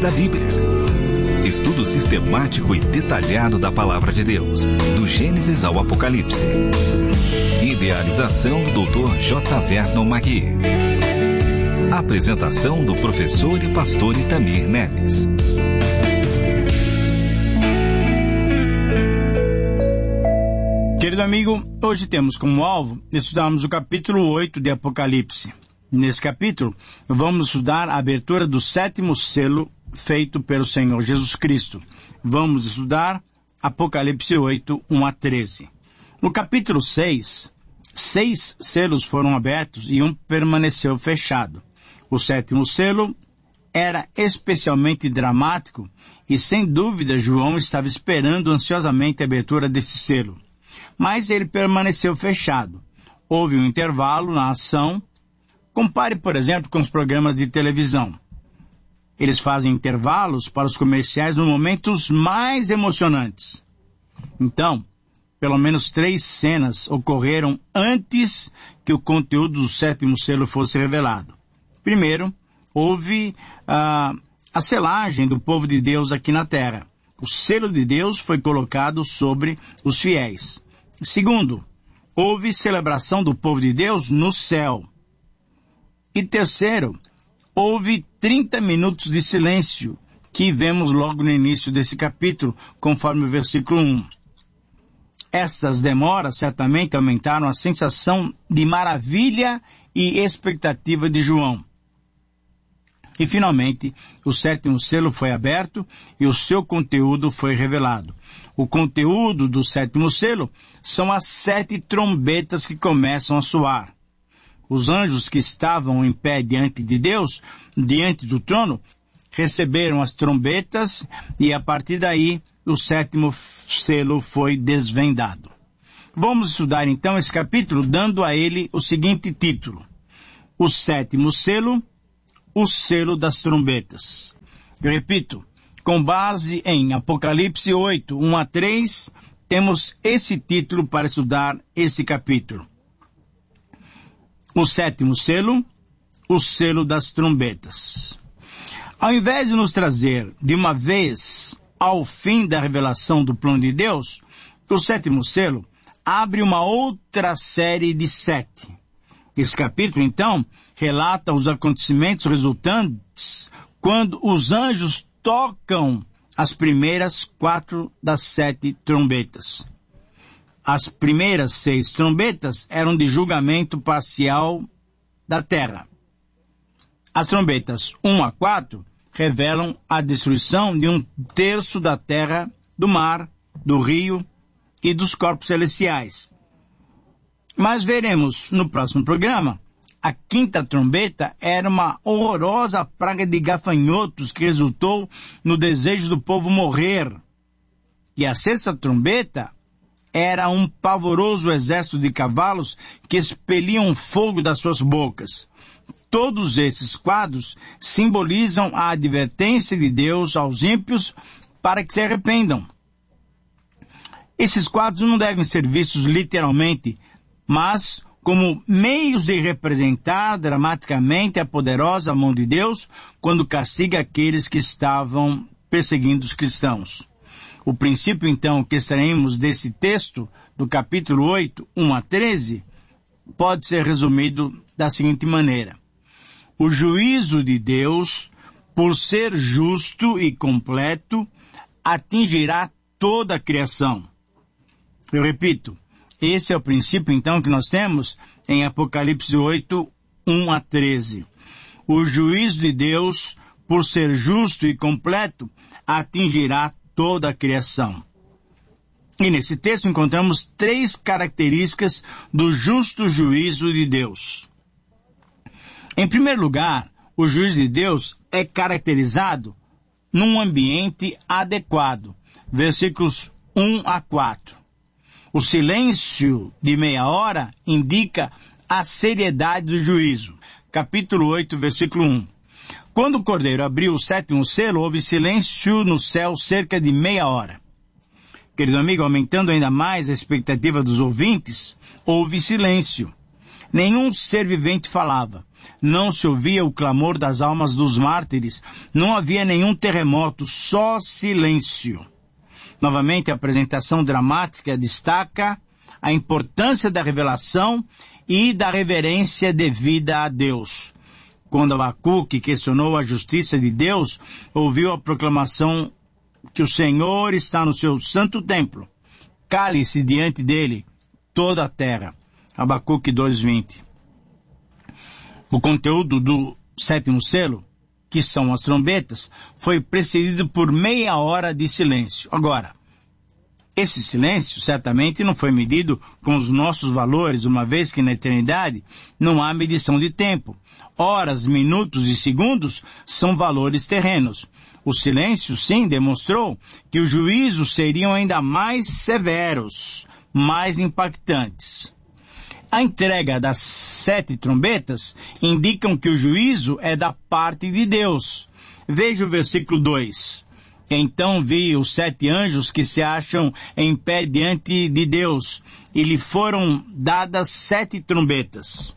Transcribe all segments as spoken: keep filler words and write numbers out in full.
da Bíblia. Estudo sistemático e detalhado da Palavra de Deus, do Gênesis ao Apocalipse. Idealização do doutor J. Vernon Magui. Apresentação do professor e pastor Itamir Neves. Querido amigo, hoje temos como alvo estudarmos o capítulo oito de Apocalipse. Nesse capítulo, vamos estudar a abertura do sétimo selo feito pelo Senhor Jesus Cristo. Vamos estudar Apocalipse oito, um a treze. No capítulo seis, seis selos foram abertos e um permaneceu fechado. O sétimo selo era especialmente dramático e, sem dúvida, João estava esperando ansiosamente a abertura desse selo. Mas ele permaneceu fechado. Houve um intervalo na ação. Compare, por exemplo, com os programas de televisão. Eles fazem intervalos para os comerciais nos momentos mais emocionantes. Então, pelo menos três cenas ocorreram antes que o conteúdo do sétimo selo fosse revelado. Primeiro, houve ah, a selagem do povo de Deus aqui na terra. O selo de Deus foi colocado sobre os fiéis. Segundo, houve celebração do povo de Deus no céu. E terceiro, houve trinta minutos de silêncio, que vemos logo no início desse capítulo, conforme o versículo um. Estas demoras certamente aumentaram a sensação de maravilha e expectativa de João. E finalmente, o sétimo selo foi aberto e o seu conteúdo foi revelado. O conteúdo do sétimo selo são as sete trombetas que começam a soar. Os anjos que estavam em pé diante de Deus, diante do trono, receberam as trombetas e a partir daí o sétimo selo foi desvendado. Vamos estudar então esse capítulo dando a ele o seguinte título: O sétimo selo, o selo das trombetas. Eu repito, com base em Apocalipse oito, um a três, temos esse título para estudar esse capítulo. O sétimo selo, o selo das trombetas. Ao invés de nos trazer de uma vez ao fim da revelação do plano de Deus, o sétimo selo abre uma outra série de sete. Esse capítulo, então, relata os acontecimentos resultantes quando os anjos tocam as primeiras quatro das sete trombetas. As primeiras seis trombetas eram de julgamento parcial da terra. As trombetas um a quatro revelam a destruição de um terço da terra, do mar, do rio e dos corpos celestiais. Mas veremos no próximo programa, a quinta trombeta era uma horrorosa praga de gafanhotos que resultou no desejo do povo morrer. E a sexta trombeta era um pavoroso exército de cavalos que expeliam fogo das suas bocas. Todos esses quadros simbolizam a advertência de Deus aos ímpios para que se arrependam. Esses quadros não devem ser vistos literalmente, mas como meios de representar dramaticamente a poderosa mão de Deus quando castiga aqueles que estavam perseguindo os cristãos. O princípio, então, que extraímos desse texto, do capítulo oito, um a treze, pode ser resumido da seguinte maneira: o juízo de Deus, por ser justo e completo, atingirá toda a criação. Eu repito, esse é o princípio, então, que nós temos em Apocalipse oito, um a treze. O juízo de Deus, por ser justo e completo, atingirá toda a criação. E nesse texto encontramos três características do justo juízo de Deus. Em primeiro lugar, o juízo de Deus é caracterizado num ambiente adequado. Versículos um a quatro. O silêncio de meia hora indica a seriedade do juízo. Capítulo oito, versículo um. Quando o Cordeiro abriu o sétimo selo, houve silêncio no céu cerca de meia hora. Querido amigo, aumentando ainda mais a expectativa dos ouvintes, houve silêncio. Nenhum ser vivente falava. Não se ouvia o clamor das almas dos mártires. Não havia nenhum terremoto, só silêncio. Novamente, a apresentação dramática destaca a importância da revelação e da reverência devida a Deus. Quando Abacuque questionou a justiça de Deus, ouviu a proclamação que o Senhor está no seu santo templo. Cale-se diante dele toda a terra. Abacuque dois, vinte. O conteúdo do sétimo selo, que são as trombetas, foi precedido por meia hora de silêncio. Agora, esse silêncio certamente não foi medido com os nossos valores, uma vez que na eternidade não há medição de tempo. Horas, minutos e segundos são valores terrenos. O silêncio, sim, demonstrou que os juízos seriam ainda mais severos, mais impactantes. A entrega das sete trombetas indicam que o juízo é da parte de Deus. Veja o versículo dois. Então vi os sete anjos que se acham em pé diante de Deus, e lhe foram dadas sete trombetas.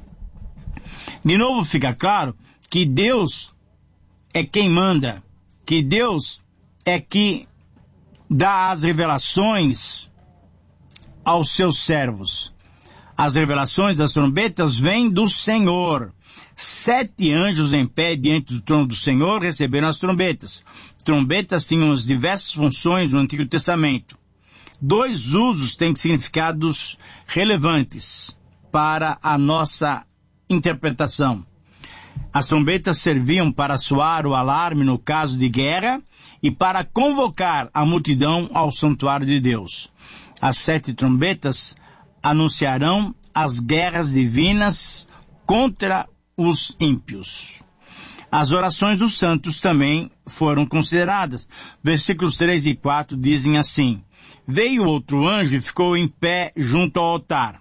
De novo fica claro que Deus é quem manda, que Deus é que dá as revelações aos seus servos. As revelações das trombetas vêm do Senhor. Sete anjos em pé diante do trono do Senhor receberam as trombetas. Trombetas tinham as diversas funções no Antigo Testamento. Dois usos têm significados relevantes para a nossa interpretação. As trombetas serviam para soar o alarme no caso de guerra e para convocar a multidão ao santuário de Deus. As sete trombetas anunciarão as guerras divinas contra os ímpios. As orações dos santos também foram consideradas. Versículos três e quatro dizem assim: Veio outro anjo e ficou em pé junto ao altar.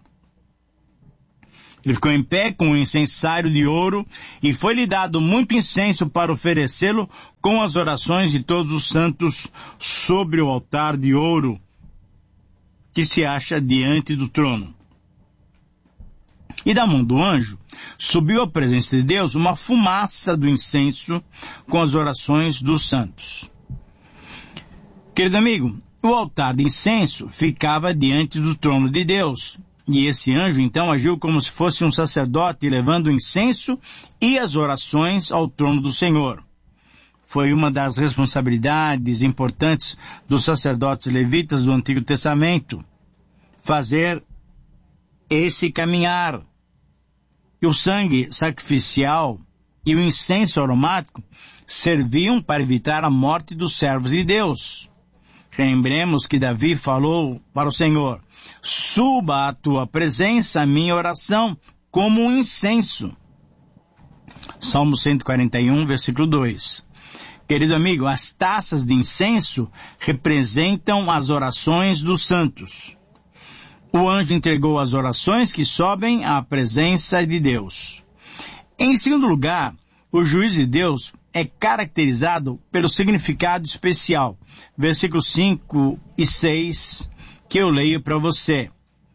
Ele ficou em pé com um incensário de ouro, e foi-lhe dado muito incenso para oferecê-lo com as orações de todos os santos sobre o altar de ouro que se acha diante do trono. E da mão do anjo subiu à presença de Deus uma fumaça do incenso com as orações dos santos. Querido amigo, o altar de incenso ficava diante do trono de Deus. E esse anjo então agiu como se fosse um sacerdote, levando o incenso e as orações ao trono do Senhor. Foi uma das responsabilidades importantes dos sacerdotes levitas do Antigo Testamento, fazer esse caminhar. E o sangue sacrificial e o incenso aromático serviam para evitar a morte dos servos de Deus. Lembremos que Davi falou para o Senhor: suba à tua presença a minha oração como um incenso. Salmo cento e quarenta e um, versículo dois. Querido amigo, as taças de incenso representam as orações dos santos. O anjo entregou as orações que sobem à presença de Deus. Em segundo lugar, o juízo de Deus é caracterizado pelo significado especial. Versículos cinco e seis, que eu leio para você.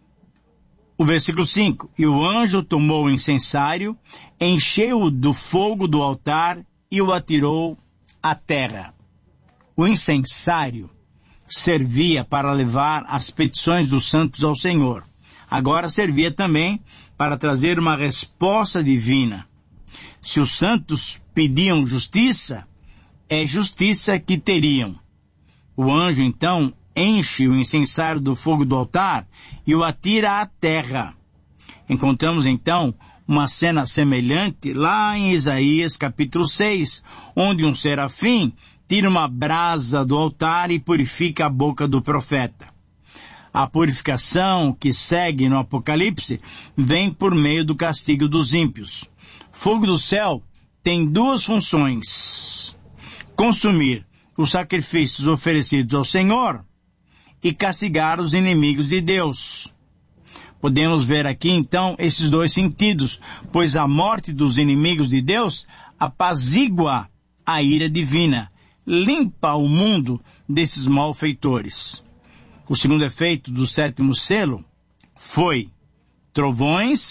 O versículo cinco. E o anjo tomou o incensário, encheu-o do fogo do altar e o atirou à terra. O incensário servia para levar as petições dos santos ao Senhor. Agora servia também para trazer uma resposta divina. Se os santos pediam justiça, é justiça que teriam. O anjo, então, enche o incensário do fogo do altar e o atira à terra. Encontramos, então, uma cena semelhante lá em Isaías capítulo seis, onde um serafim tira uma brasa do altar e purifica a boca do profeta. A purificação que segue no Apocalipse vem por meio do castigo dos ímpios. Fogo do céu tem duas funções: consumir os sacrifícios oferecidos ao Senhor e castigar os inimigos de Deus. Podemos ver aqui então esses dois sentidos, pois a morte dos inimigos de Deus apazigua a ira divina, limpa o mundo desses malfeitores. O segundo efeito do sétimo selo foi trovões,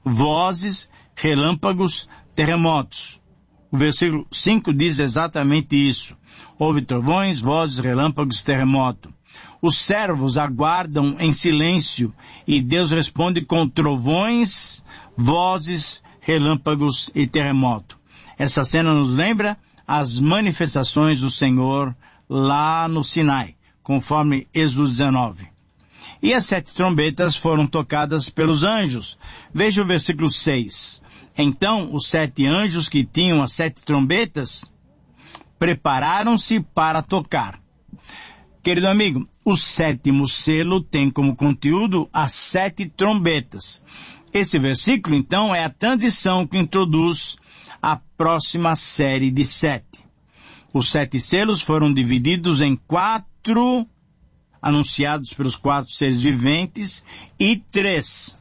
vozes, relâmpagos, terremotos. O versículo cinco diz exatamente isso. Houve trovões, vozes, relâmpagos, terremoto. Os servos aguardam em silêncio e Deus responde com trovões, vozes, relâmpagos e terremoto. Essa cena nos lembra as manifestações do Senhor lá no Sinai, conforme Êxodo dezenove. E as sete trombetas foram tocadas pelos anjos. Veja o versículo seis. Então os sete anjos que tinham as sete trombetas prepararam-se para tocar. Querido amigo, o sétimo selo tem como conteúdo as sete trombetas. Esse versículo, então, é a transição que introduz a próxima série de sete. Os sete selos foram divididos em quatro, anunciados pelos quatro seres viventes, e três,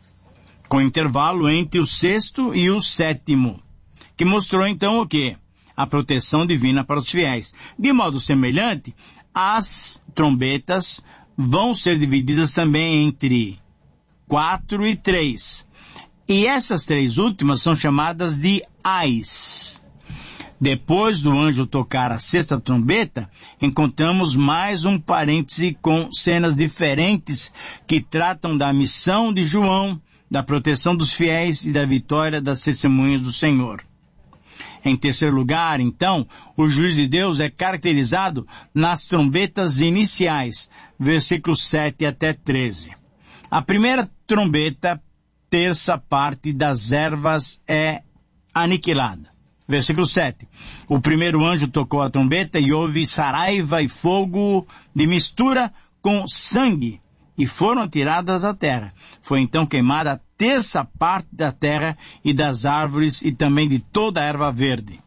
com intervalo entre o sexto e o sétimo, que mostrou então o quê? A proteção divina para os fiéis. De modo semelhante, as trombetas vão ser divididas também entre quatro e três. E essas três últimas são chamadas de ais. Depois do anjo tocar a sexta trombeta, encontramos mais um parêntese com cenas diferentes que tratam da missão de João, da proteção dos fiéis e da vitória das testemunhas do Senhor. Em terceiro lugar, então, o juízo de Deus é caracterizado nas trombetas iniciais, versículos sete até treze. A primeira trombeta, terça parte das ervas é aniquilada. Versículo sete. O primeiro anjo tocou a trombeta e houve saraiva e fogo de mistura com sangue, e foram tiradas à terra. Foi então queimada a terça parte da terra e das árvores e também de toda a erva verde.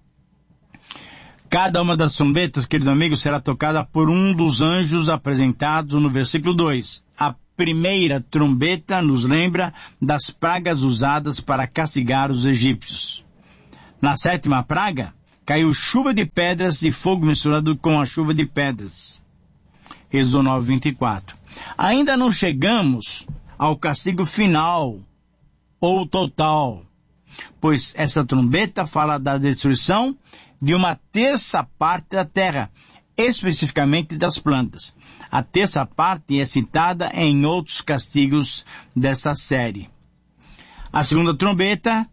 Cada uma das trombetas, querido amigo, será tocada por um dos anjos apresentados no versículo dois. A primeira trombeta nos lembra das pragas usadas para castigar os egípcios. Na sétima praga, caiu chuva de pedras e fogo misturado com a chuva de pedras. Êxodo nove, vinte e quatro. Ainda não chegamos ao castigo final, ou total, pois essa trombeta fala da destruição de uma terça parte da terra, especificamente das plantas. A terça parte é citada em outros castigos dessa série. A segunda trombeta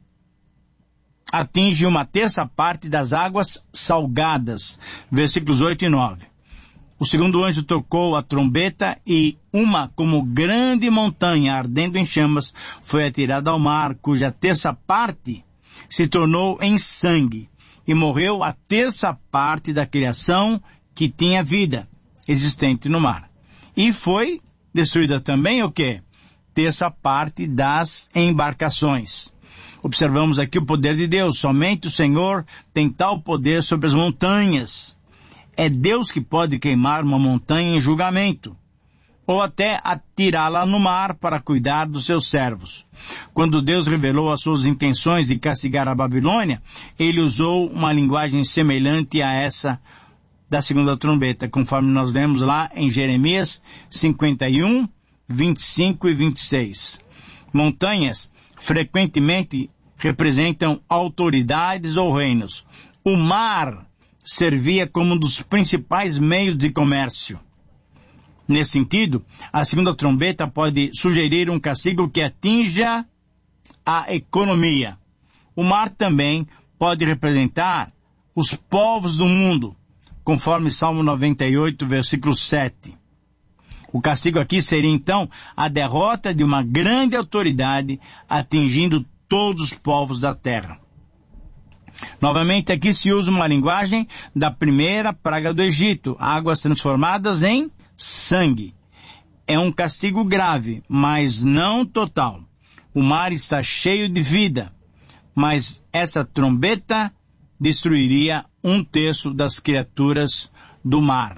atinge uma terça parte das águas salgadas, versículos oito e nove. O segundo anjo tocou a trombeta e uma como grande montanha ardendo em chamas foi atirada ao mar, cuja terça parte se tornou em sangue, e morreu a terça parte da criação que tinha vida existente no mar. E foi destruída também o quê? Terça parte das embarcações. Observamos aqui o poder de Deus. Somente o Senhor tem tal poder sobre as montanhas. É Deus que pode queimar uma montanha em julgamento, ou até atirá-la no mar para cuidar dos seus servos. Quando Deus revelou as suas intenções de castigar a Babilônia, ele usou uma linguagem semelhante a essa da segunda trombeta, conforme nós lemos lá em Jeremias cinquenta e um, vinte e cinco e vinte e seis. Montanhas frequentemente representam autoridades ou reinos. O mar servia como um dos principais meios de comércio. Nesse sentido, a segunda trombeta pode sugerir um castigo que atinja a economia. O mar também pode representar os povos do mundo, conforme Salmo noventa e oito, versículo sete. O castigo aqui seria então a derrota de uma grande autoridade atingindo todos os povos da terra. Novamente aqui se usa uma linguagem da primeira praga do Egito, águas transformadas em sangue. É um castigo grave, mas não total. O mar está cheio de vida, mas essa trombeta destruiria um terço das criaturas do mar.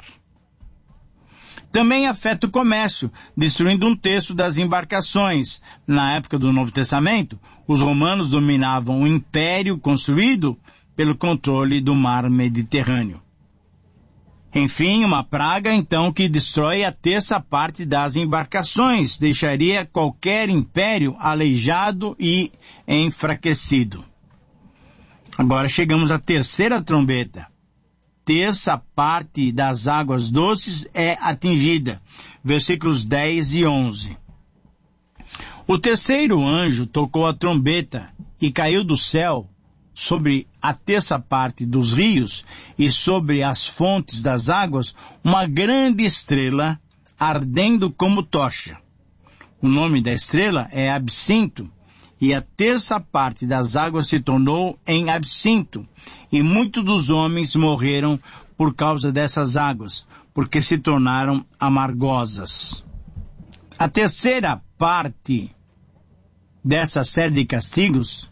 Também afeta o comércio, destruindo um terço das embarcações. Na época do Novo Testamento, os romanos dominavam o império construído pelo controle do mar Mediterrâneo. Enfim, uma praga, então, que destrói a terça parte das embarcações, deixaria qualquer império aleijado e enfraquecido. Agora chegamos à terceira trombeta. Terça parte das águas doces é atingida. Versículos dez e onze. O terceiro anjo tocou a trombeta e caiu do céu sobre a terça parte dos rios e sobre as fontes das águas uma grande estrela ardendo como tocha. O nome da estrela é Absinto, e a terça parte das águas se tornou em absinto, e muitos dos homens morreram por causa dessas águas, porque se tornaram amargosas. A terceira parte dessa série de castigos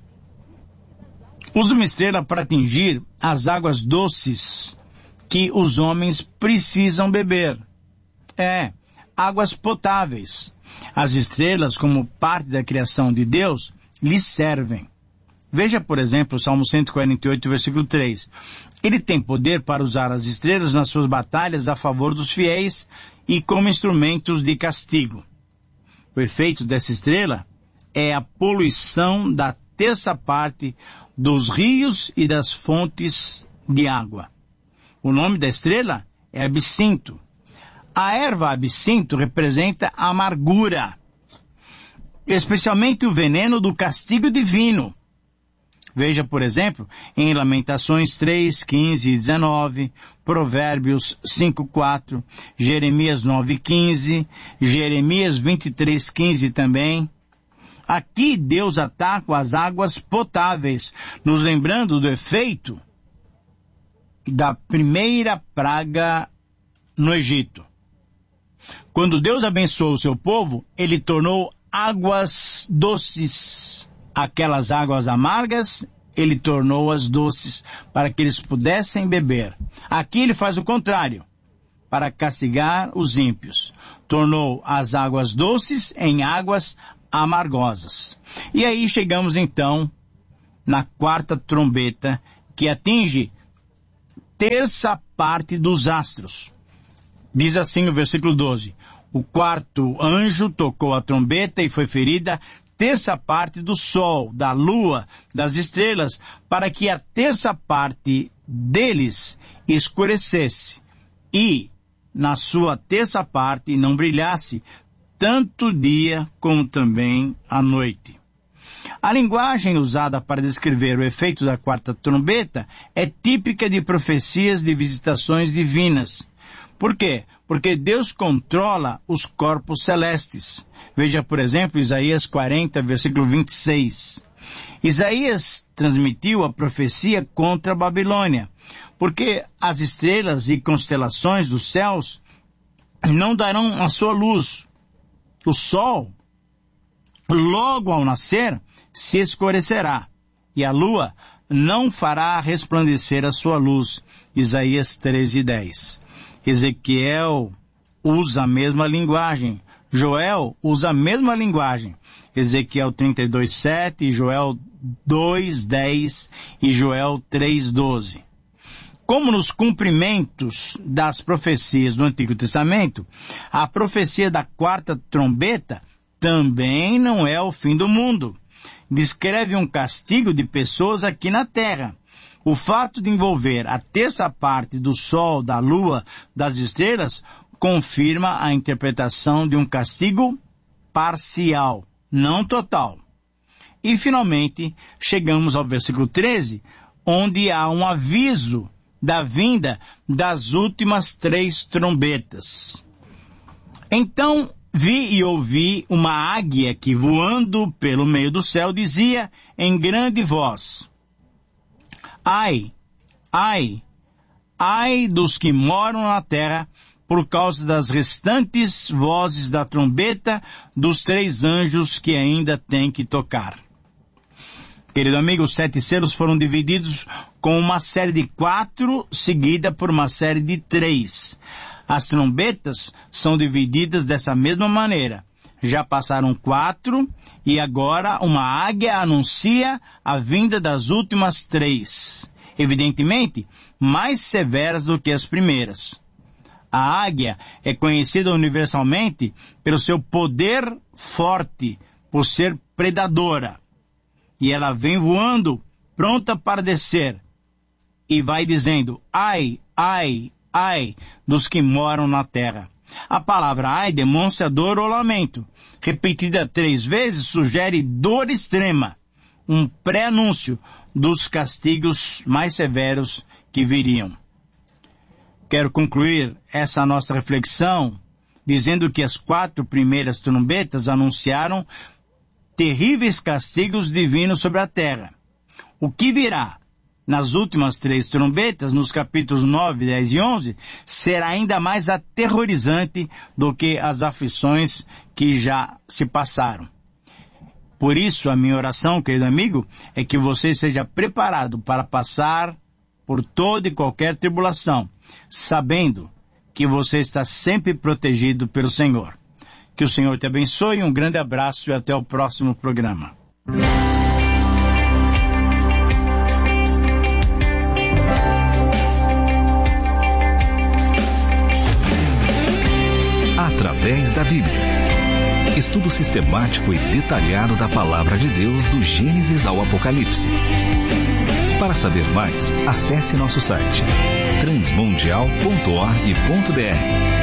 usa uma estrela para atingir as águas doces que os homens precisam beber. É, águas potáveis. As estrelas, como parte da criação de Deus, lhes servem. Veja, por exemplo, o Salmo cento e quarenta e oito, versículo três. Ele tem poder para usar as estrelas nas suas batalhas a favor dos fiéis e como instrumentos de castigo. O efeito dessa estrela é a poluição da terça parte dos rios e das fontes de água. O nome da estrela é absinto. A erva absinto representa a amargura, especialmente o veneno do castigo divino. Veja, por exemplo, em Lamentações três, quinze e dezenove, Provérbios cinco, quatro, Jeremias nove, quinze, Jeremias vinte e três, quinze também. Aqui Deus ataca as águas potáveis, nos lembrando do efeito da primeira praga no Egito. Quando Deus abençoou o seu povo, ele tornou águas doces. Aquelas águas amargas, ele tornou-as doces para que eles pudessem beber. Aqui ele faz o contrário, para castigar os ímpios. Tornou as águas doces em águas amargosas. E aí chegamos então na quarta trombeta, que atinge terça parte dos astros. Diz assim o versículo doze. O quarto anjo tocou a trombeta e foi ferida terça parte do sol, da lua, das estrelas, para que a terça parte deles escurecesse e, na sua terça parte, não brilhasse tanto o dia como também a noite. A linguagem usada para descrever o efeito da quarta trombeta é típica de profecias de visitações divinas. Por quê? Porque Deus controla os corpos celestes. Veja, por exemplo, Isaías quarenta, versículo vinte e seis. Isaías transmitiu a profecia contra a Babilônia, porque as estrelas e constelações dos céus não darão a sua luz. O sol, logo ao nascer, se escurecerá, e a lua não fará resplandecer a sua luz. Isaías treze, dez. Ezequiel usa a mesma linguagem. Joel usa a mesma linguagem. Ezequiel trinta e dois, sete, Joel dois, dez e Joel três, doze. Como nos cumprimentos das profecias do Antigo Testamento, a profecia da quarta trombeta também não é o fim do mundo. Descreve um castigo de pessoas aqui na terra. O fato de envolver a terça parte do sol, da lua, das estrelas, confirma a interpretação de um castigo parcial, não total. E, finalmente, chegamos ao versículo treze, onde há um aviso da vinda das últimas três trombetas. Então, vi e ouvi uma águia que, voando pelo meio do céu, dizia em grande voz: Ai, ai, ai dos que moram na terra, por causa das restantes vozes da trombeta dos três anjos que ainda têm que tocar. Querido amigo, os sete selos foram divididos com uma série de quatro, seguida por uma série de três. As trombetas são divididas dessa mesma maneira. Já passaram quatro, e agora uma águia anuncia a vinda das últimas três. Evidentemente, mais severas do que as primeiras. A águia é conhecida universalmente pelo seu poder forte, por ser predadora. E ela vem voando, pronta para descer. E vai dizendo, ai, ai, ai, dos que moram na terra. A palavra ai demonstra dor ou lamento. Repetida três vezes sugere dor extrema. Um pré-anúncio dos castigos mais severos que viriam. Quero concluir essa nossa reflexão dizendo que as quatro primeiras trombetas anunciaram terríveis castigos divinos sobre a terra. O que virá nas últimas três trombetas, nos capítulos nove, dez e onze, será ainda mais aterrorizante do que as aflições que já se passaram. Por isso, a minha oração, querido amigo, é que você seja preparado para passar por toda e qualquer tribulação, sabendo que você está sempre protegido pelo Senhor. Que o Senhor te abençoe, um grande abraço e até o próximo programa. Através da Bíblia. Estudo sistemático e detalhado da Palavra de Deus do Gênesis ao Apocalipse. Para saber mais, acesse nosso site transmundial ponto org ponto br.